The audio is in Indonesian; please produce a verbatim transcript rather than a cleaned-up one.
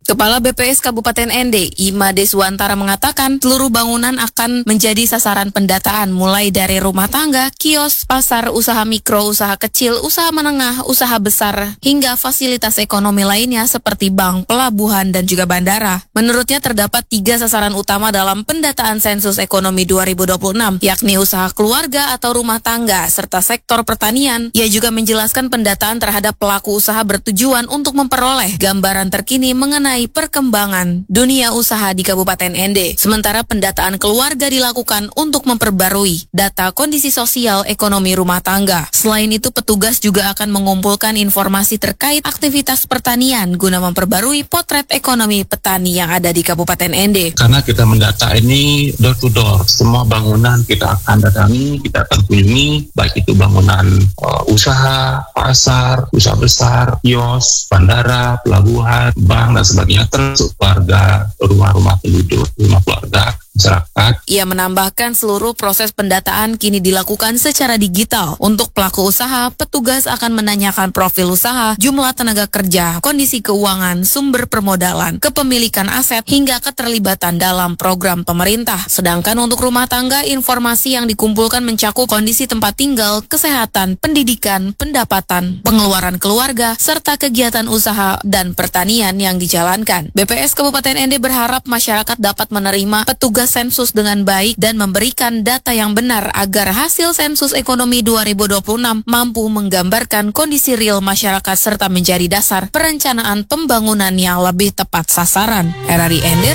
Kepala B P S Kabupaten N D, Ima Deswantara mengatakan seluruh bangunan akan menjadi sasaran pendataan mulai dari rumah tangga, kios, pasar, usaha mikro, usaha kecil, usaha menengah, usaha besar, hingga fasilitas ekonomi lainnya seperti bank, pelabuhan, dan juga bandara. Menurutnya terdapat tiga sasaran utama dalam pendataan sensus ekonomi dua ribu dua puluh enam, yakni usaha keluarga atau rumah tangga, serta sektor pertanian. Ia juga menjelaskan pendataan terhadap pelaku usaha bertujuan untuk memperoleh gambaran terkini mengenai perkembangan dunia usaha di Kabupaten N D. Sementara pendataan keluarga dilakukan untuk memperbarui data kondisi sosial ekonomi rumah tangga. Selain itu, petugas juga akan mengumpulkan informasi terkait aktivitas pertanian guna memperbarui potret ekonomi petani yang ada di Kabupaten N D. Karena kita mendata ini door to door, semua bangunan kita akan datangi, kita akan kunjungi, baik itu bangunan uh, usaha, pasar, usaha besar, kios, bandara, pelabuhan, bank, dan sebagainya. Termasuk warga, rumah-rumah penduduk, rumah keluarga, masyarakat. Ia menambahkan seluruh proses pendataan kini dilakukan secara digital. Untuk pelaku usaha, petugas akan menanyakan profil usaha, jumlah tenaga kerja, kondisi keuangan, sumber permodalan, kepemilikan aset, hingga keterlibatan dalam program pemerintah. Sedangkan untuk rumah tangga, informasi yang dikumpulkan mencakup kondisi tempat tinggal, kesehatan, pendidikan, pendapatan, pengeluaran keluarga, serta kegiatan usaha dan pertanian yang dijalankan. B P S Kabupaten N D berharap masyarakat dapat menerima petugas sensus dengan baik dan memberikan data yang benar agar hasil sensus ekonomi dua ribu dua puluh enam mampu menggambarkan kondisi real masyarakat serta menjadi dasar perencanaan pembangunan yang lebih tepat sasaran. R R I N D